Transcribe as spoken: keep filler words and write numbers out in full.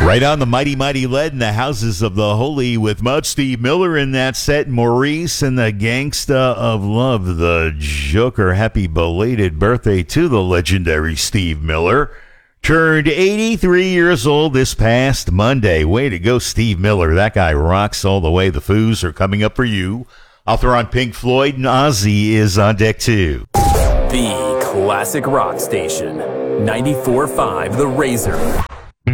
Right on the Mighty Mighty Lead in the Houses of the Holy with Mud Steve Miller in that set. Maurice and the Gangsta of Love, the Joker. Happy belated birthday to the legendary Steve Miller. Turned eighty-three years old this past Monday. Way to go, Steve Miller. That guy rocks all the way. The Foos are coming up for you. I'll throw on Pink Floyd, and Ozzy is on deck too. The Classic Rock Station, ninety-four point five The Razor.